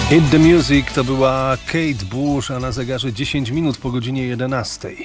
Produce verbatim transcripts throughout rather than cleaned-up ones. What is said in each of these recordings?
Hit the Music to była Kate Bush, a na zegarze dziesięć minut po godzinie jedenastej.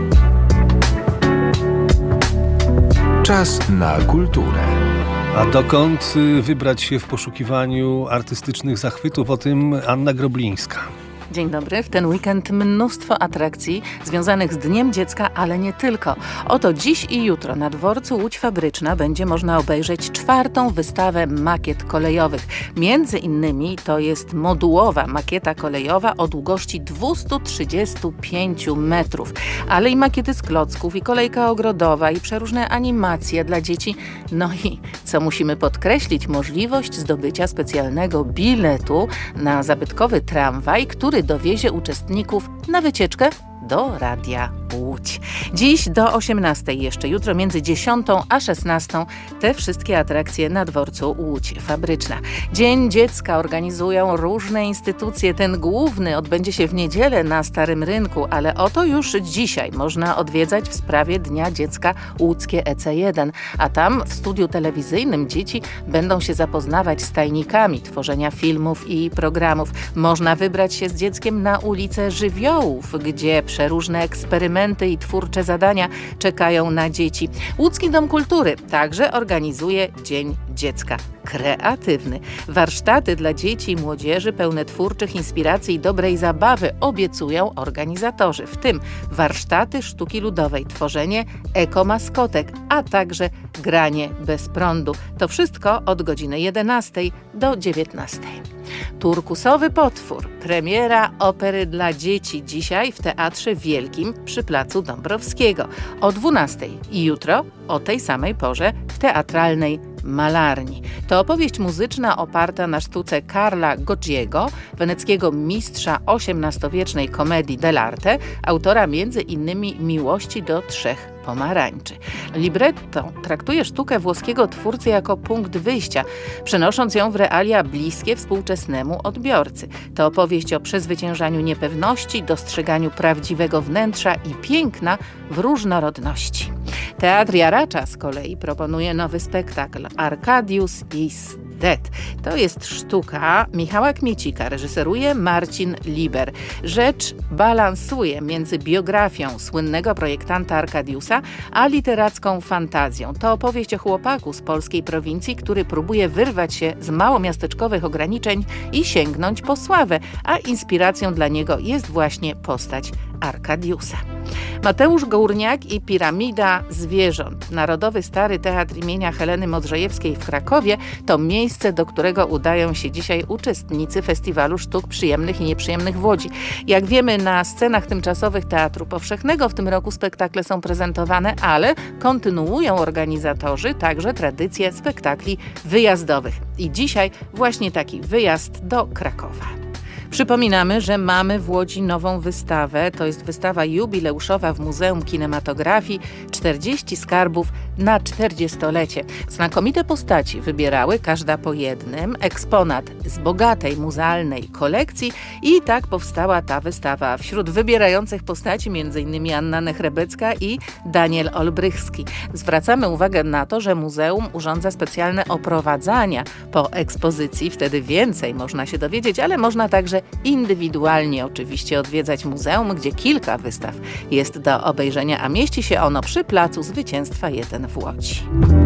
Czas na kulturę. A dokąd wybrać się w poszukiwaniu artystycznych zachwytów? O tym Anna Groblińska. Dzień dobry. W ten weekend mnóstwo atrakcji związanych z Dniem Dziecka, ale nie tylko. Oto dziś i jutro na dworcu Łódź Fabryczna będzie można obejrzeć czwartą wystawę makiet kolejowych. Między innymi to jest modułowa makieta kolejowa o długości dwieście trzydzieści pięć metrów. Ale i makiety z klocków, i kolejka ogrodowa, i przeróżne animacje dla dzieci. No i, co musimy podkreślić, możliwość zdobycia specjalnego biletu na zabytkowy tramwaj, który dowiezie uczestników na wycieczkę do Radia Łódź. Dziś do osiemnastej jeszcze, jutro między dziesiątą a szesnastą te wszystkie atrakcje na dworcu Łódź Fabryczna. Dzień Dziecka organizują różne instytucje. Ten główny odbędzie się w niedzielę na Starym Rynku, ale oto już dzisiaj można odwiedzać w sprawie Dnia Dziecka łódzkie E C jeden, a tam w studiu telewizyjnym dzieci będą się zapoznawać z tajnikami tworzenia filmów i programów. Można wybrać się z dzieckiem na ulicę Żywiołów, gdzie przeróżne eksperymenty i twórcze zadania czekają na dzieci. Łódzki Dom Kultury także organizuje Dzień Dziecka kreatywny. Warsztaty dla dzieci i młodzieży pełne twórczych inspiracji i dobrej zabawy obiecują organizatorzy, w tym warsztaty sztuki ludowej, tworzenie ekomaskotek, a także granie bez prądu. To wszystko od godziny jedenastej do dziewiętnastej. Turkusowy potwór. Premiera opery dla dzieci dzisiaj w Teatrze Wielkim przy Placu Dąbrowskiego o dwunastej i jutro o tej samej porze w Teatralnej Malarni. To opowieść muzyczna oparta na sztuce Karla Goggiego, weneckiego mistrza osiemnastowiecznej komedii dell'arte, autora między innymi Miłości do trzech pomarańczy. Libretto traktuje sztukę włoskiego twórcy jako punkt wyjścia, przenosząc ją w realia bliskie współczesnemu odbiorcy. To opowieść o przezwyciężaniu niepewności, dostrzeganiu prawdziwego wnętrza i piękna w różnorodności. Teatr Jaracza z kolei proponuje nowy spektakl Arcadius is Dead. To jest sztuka Michała Kmiecika, reżyseruje Marcin Liber. Rzecz balansuje między biografią słynnego projektanta Arkadiusa, a literacką fantazją. To opowieść o chłopaku z polskiej prowincji, który próbuje wyrwać się z małomiasteczkowych ograniczeń i sięgnąć po sławę, a inspiracją dla niego jest właśnie postać Arkadiusa. Mateusz Gołurniak i Piramida Zwierząt. Narodowy Stary Teatr imienia Heleny Modrzejewskiej w Krakowie to miejsce, do którego udają się dzisiaj uczestnicy Festiwalu Sztuk Przyjemnych i Nieprzyjemnych w Łodzi. Jak wiemy, na scenach tymczasowych Teatru Powszechnego w tym roku spektakle są prezentowane, ale kontynuują organizatorzy także tradycję spektakli wyjazdowych. I dzisiaj właśnie taki wyjazd do Krakowa. Przypominamy, że mamy w Łodzi nową wystawę. To jest wystawa jubileuszowa w Muzeum Kinematografii czterdzieści skarbów na czterdziestolecie. Znakomite postaci wybierały, każda po jednym, eksponat z bogatej muzealnej kolekcji i tak powstała ta wystawa. Wśród wybierających postaci między innymi Anna Nechrebecka i Daniel Olbrychski. Zwracamy uwagę na to, że muzeum urządza specjalne oprowadzania po ekspozycji. Wtedy więcej można się dowiedzieć, ale można także indywidualnie oczywiście odwiedzać muzeum, gdzie kilka wystaw jest do obejrzenia, a mieści się ono przy Placu Zwycięstwa jeden w Łodzi.